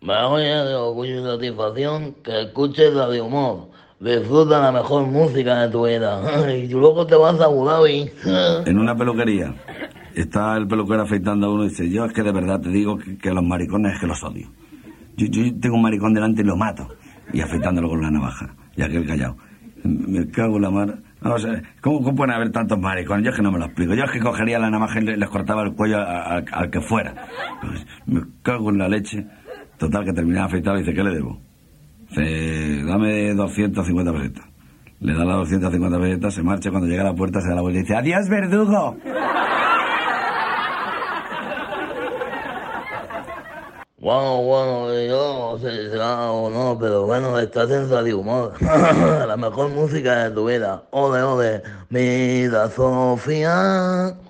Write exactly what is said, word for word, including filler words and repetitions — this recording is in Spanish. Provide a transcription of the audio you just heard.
Vaya de orgullo y satisfacción que escuches la de humor. Disfruta la mejor música de tu vida. Y luego te vas a Abu Dhabi. En una peluquería está el peluquero afeitando a uno y dice: yo es que de verdad te digo que, que los maricones es que los odio. Yo, yo tengo un maricón delante y lo mato. Y afeitándolo con la navaja. Y aquel callado: me cago en la mar. No sé, ¿cómo, ¿cómo pueden haber tantos maricones? Yo es que no me lo explico. Yo es que cogería la navaja y le- les cortaba el cuello a- a- al que fuera. Pues, me cago en la leche. Total, que terminaba afeitado y dice: ¿qué le debo? Dice: dame doscientas cincuenta pesetas. Le da las doscientas cincuenta pesetas, se marcha. Cuando llega a la puerta se da la vuelta y dice: ¡adiós, verdugo! Bueno, bueno, yo no sé si será o no, pero bueno, estás en Radio Humor. La mejor música de tu vida. Ole, ole. Mira, Sofía.